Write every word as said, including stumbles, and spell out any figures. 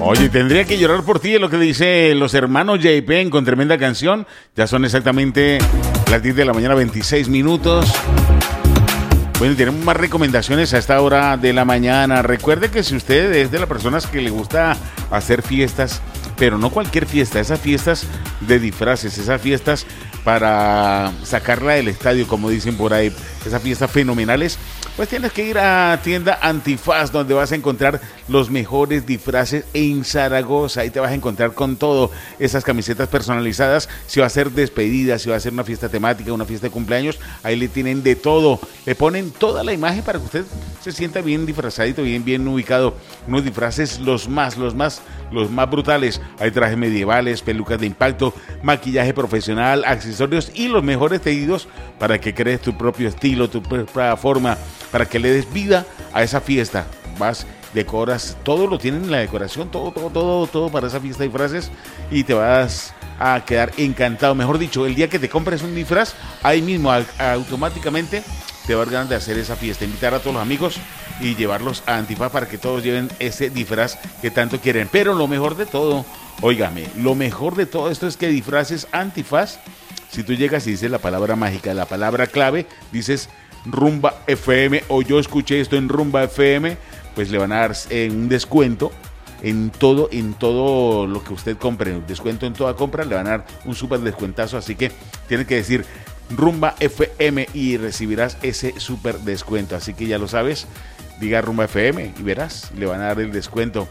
Oye, tendría que llorar por ti, es lo que dice los hermanos J P con tremenda canción. Ya son exactamente las diez de la mañana, veintiséis minutos. Bueno, tenemos más recomendaciones a esta hora de la mañana. Recuerde que si usted es de las personas que le gusta hacer fiestas, pero no cualquier fiesta, esas fiestas de disfraces, esas fiestas para sacarla del estadio, como dicen por ahí, esas fiestas fenomenales, pues tienes que ir a tienda Antifaz, donde vas a encontrar los mejores disfraces en Zaragoza. Ahí te vas a encontrar con todo, esas camisetas personalizadas, si va a ser despedida, si va a ser una fiesta temática, una fiesta de cumpleaños, ahí le tienen de todo, le ponen toda la imagen para que usted se sienta bien disfrazadito, bien, bien ubicado. Unos disfraces los más, los más, los más brutales. Hay trajes medievales, pelucas de impacto, maquillaje profesional, accesorios y los mejores tejidos para que crees tu propio estilo, tu propia forma, para que le des vida a esa fiesta. Vas, decoras, todo lo tienen en la decoración, todo, todo, todo, todo para esa fiesta de disfraces y te vas a quedar encantado. Mejor dicho, el día que te compres un disfraz, ahí mismo a, a, automáticamente te va a dar ganas de hacer esa fiesta, invitar a todos los amigos y llevarlos a Antifaz para que todos lleven ese disfraz que tanto quieren. Pero lo mejor de todo, óigame, lo mejor de todo esto es que disfraces Antifaz, si tú llegas y dices la palabra mágica, la palabra clave, dices Rumba F M o yo escuché esto en Rumba F M, pues le van a dar eh, un descuento en todo, en todo lo que usted compre, un descuento en toda compra, le van a dar un súper descuentazo, así que tiene que decir Rumba F M y recibirás ese súper descuento, así que ya lo sabes, diga Rumba F M y verás, le van a dar el descuento.